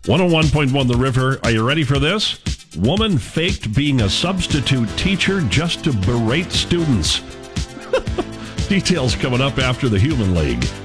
101.1 The River. Are you ready for this? Woman faked being a substitute teacher just to berate students. Details coming up after the Human League.